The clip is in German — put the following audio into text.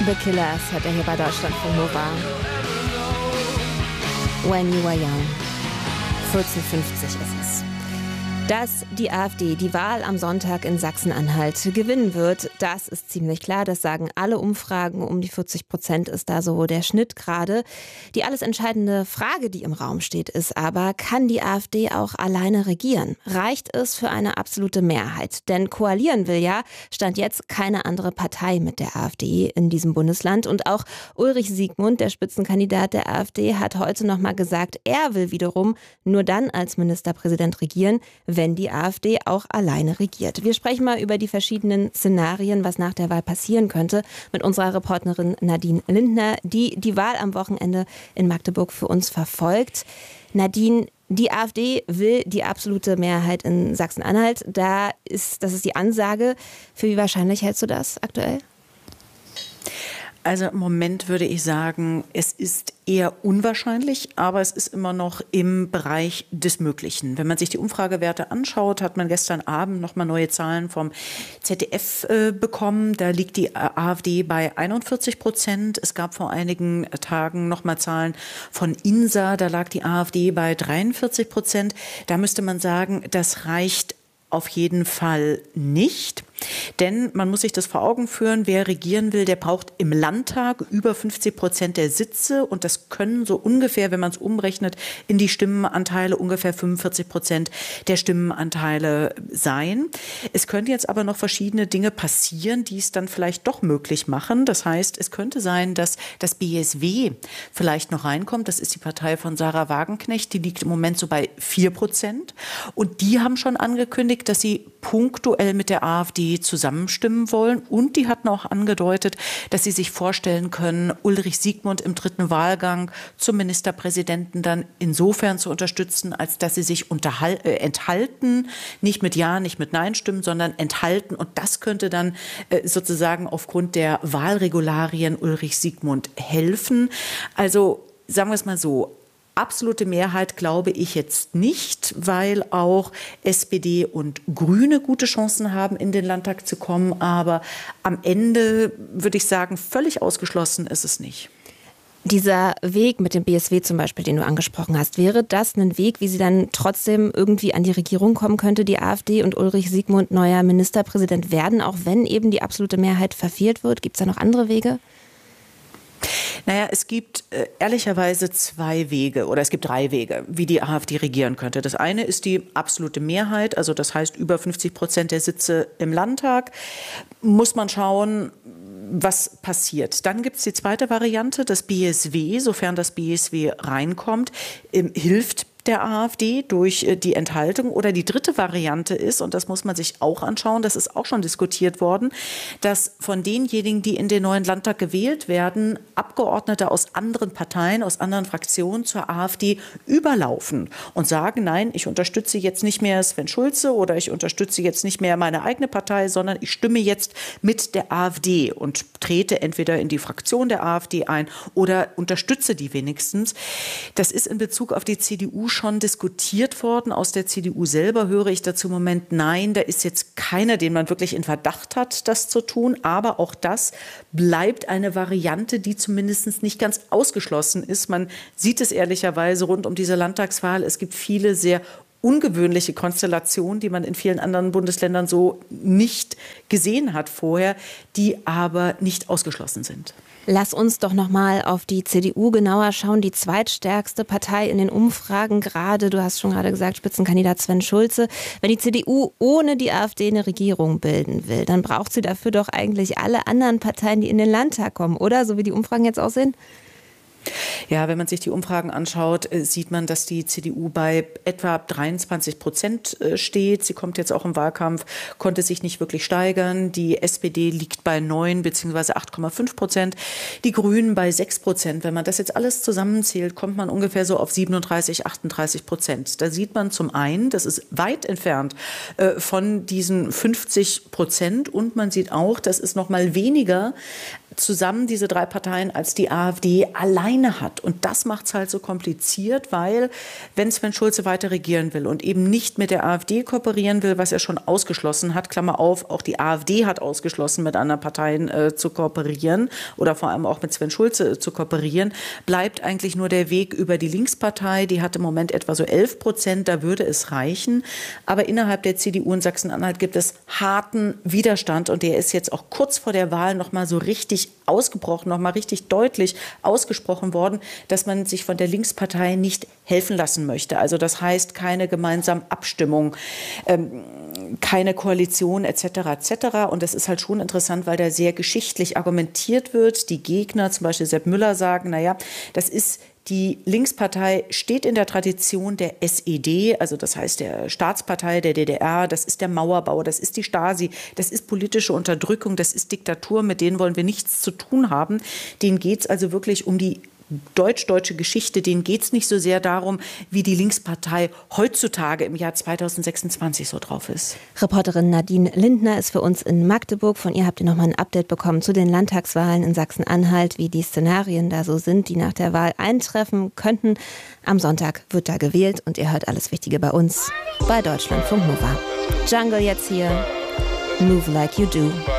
The Killers hört er hier bei Deutschlandfunk Nova. When You Were Young. 14:50 ist es. Dass die AfD die Wahl am Sonntag in Sachsen-Anhalt gewinnen wird, das ist ziemlich klar. Das sagen alle Umfragen. Um die 40% ist da so der Schnitt gerade. Die alles entscheidende Frage, die im Raum steht, ist aber, kann die AfD auch alleine regieren? Reicht es für eine absolute Mehrheit? Denn koalieren will ja, stand jetzt keine andere Partei mit der AfD in diesem Bundesland. Und auch Ulrich Siegmund, der Spitzenkandidat der AfD, hat heute noch mal gesagt, er will wiederum nur dann als Ministerpräsident regieren, wenn die AfD auch alleine regiert. Wir sprechen mal über die verschiedenen Szenarien, was nach der Wahl passieren könnte, mit unserer Reporterin Nadine Lindner, die die Wahl am Wochenende in Magdeburg für uns verfolgt. Nadine, die AfD will die absolute Mehrheit in Sachsen-Anhalt. Das ist die Ansage. Für wie wahrscheinlich hältst du das aktuell? Also im Moment würde ich sagen, es ist eher unwahrscheinlich, aber es ist immer noch im Bereich des Möglichen. Wenn man sich die Umfragewerte anschaut, hat man gestern Abend noch mal neue Zahlen vom ZDF bekommen. Da liegt die AfD bei 41%. Es gab vor einigen Tagen noch mal Zahlen von INSA. Da lag die AfD bei 43%. Da müsste man sagen, das reicht auf jeden Fall nicht. Denn man muss sich das vor Augen führen, wer regieren will, der braucht im Landtag über 50% der Sitze. Und das können so ungefähr, wenn man es umrechnet, in die Stimmenanteile ungefähr 45% der Stimmenanteile sein. Es können jetzt aber noch verschiedene Dinge passieren, die es dann vielleicht doch möglich machen. Das heißt, es könnte sein, dass das BSW vielleicht noch reinkommt. Das ist die Partei von Sarah Wagenknecht. Die liegt im Moment so bei 4%. Und die haben schon angekündigt, dass sie punktuell mit der AfD zusammenstimmen wollen. Und die hatten auch angedeutet, dass sie sich vorstellen können, Ulrich Siegmund im dritten Wahlgang zum Ministerpräsidenten dann insofern zu unterstützen, als dass sie sich enthalten, nicht mit Ja, nicht mit Nein stimmen, sondern enthalten. Und das könnte dann sozusagen aufgrund der Wahlregularien Ulrich Siegmund helfen. Also sagen wir es mal so, absolute Mehrheit glaube ich jetzt nicht, weil auch SPD und Grüne gute Chancen haben, in den Landtag zu kommen. Aber am Ende würde ich sagen, völlig ausgeschlossen ist es nicht. Dieser Weg mit dem BSW zum Beispiel, den du angesprochen hast, wäre das ein Weg, wie sie dann trotzdem irgendwie an die Regierung kommen könnte, die AfD und Ulrich Siegmund neuer Ministerpräsident werden, auch wenn eben die absolute Mehrheit verfehlt wird? Gibt es da noch andere Wege? Naja, es gibt ehrlicherweise zwei Wege oder es gibt drei Wege, wie die AfD regieren könnte. Das eine ist die absolute Mehrheit, also das heißt über 50% der Sitze im Landtag. Muss man schauen, was passiert. Dann gibt es die zweite Variante, das BSW, sofern das BSW reinkommt, hilft der AfD durch die Enthaltung. Oder die dritte Variante ist, und das muss man sich auch anschauen, das ist auch schon diskutiert worden, dass von denjenigen, die in den neuen Landtag gewählt werden, Abgeordnete aus anderen Parteien, aus anderen Fraktionen zur AfD überlaufen und sagen, nein, ich unterstütze jetzt nicht mehr Sven Schulze oder ich unterstütze jetzt nicht mehr meine eigene Partei, sondern ich stimme jetzt mit der AfD und trete entweder in die Fraktion der AfD ein oder unterstütze die wenigstens. Das ist in Bezug auf die CDU schon diskutiert worden. Aus der CDU selber höre ich dazu im Moment, nein, da ist jetzt keiner, den man wirklich in Verdacht hat, das zu tun. Aber auch das bleibt eine Variante, die zumindest nicht ganz ausgeschlossen ist. Man sieht es ehrlicherweise rund um diese Landtagswahl. Es gibt viele sehr ungewöhnliche Konstellationen, die man in vielen anderen Bundesländern so nicht gesehen hat vorher, die aber nicht ausgeschlossen sind. Lass uns doch noch mal auf die CDU genauer schauen, die zweitstärkste Partei in den Umfragen gerade. Du hast schon gerade gesagt, Spitzenkandidat Sven Schulze. Wenn die CDU ohne die AfD eine Regierung bilden will, dann braucht sie dafür doch eigentlich alle anderen Parteien, die in den Landtag kommen, oder? So wie die Umfragen jetzt aussehen? Ja, wenn man sich die Umfragen anschaut, sieht man, dass die CDU bei etwa 23% steht. Sie kommt jetzt auch im Wahlkampf, konnte sich nicht wirklich steigern. Die SPD liegt bei 9 bzw. 8,5%. Die Grünen bei 6%. Wenn man das jetzt alles zusammenzählt, kommt man ungefähr so auf 37, 38%. Da sieht man zum einen, das ist weit entfernt von diesen 50%. Und man sieht auch, das ist noch mal weniger zusammen, diese drei Parteien, als die AfD allein alleine hat. Und das macht es halt so kompliziert, weil wenn Sven Schulze weiter regieren will und eben nicht mit der AfD kooperieren will, was er schon ausgeschlossen hat, Klammer auf, auch die AfD hat ausgeschlossen, mit anderen Parteien zu kooperieren oder vor allem auch mit Sven Schulze zu kooperieren, bleibt eigentlich nur der Weg über die Linkspartei. Die hat im Moment etwa so 11%, da würde es reichen. Aber innerhalb der CDU in Sachsen-Anhalt gibt es harten Widerstand und der ist jetzt auch kurz vor der Wahl noch mal so richtig ausgebrochen, noch mal richtig deutlich ausgesprochen worden, dass man sich von der Linkspartei nicht helfen lassen möchte. Also das heißt keine gemeinsame Abstimmung, keine Koalition etc. etc. Und das ist halt schon interessant, weil da sehr geschichtlich argumentiert wird. Die Gegner, zum Beispiel Sepp Müller, sagen, naja, das ist die Linkspartei steht in der Tradition der SED, also das heißt der Staatspartei der DDR, das ist der Mauerbau, das ist die Stasi, das ist politische Unterdrückung, das ist Diktatur, mit denen wollen wir nichts zu tun haben. Denen geht es also wirklich um die deutsch-deutsche Geschichte, denen geht es nicht so sehr darum, wie die Linkspartei heutzutage im Jahr 2026 so drauf ist. Reporterin Nadine Lindner ist für uns in Magdeburg. Von ihr habt ihr nochmal ein Update bekommen zu den Landtagswahlen in Sachsen-Anhalt, wie die Szenarien da so sind, die nach der Wahl eintreffen könnten. Am Sonntag wird da gewählt und ihr hört alles Wichtige bei uns bei Deutschlandfunk Nova. Jungle jetzt hier, Move Like You Do.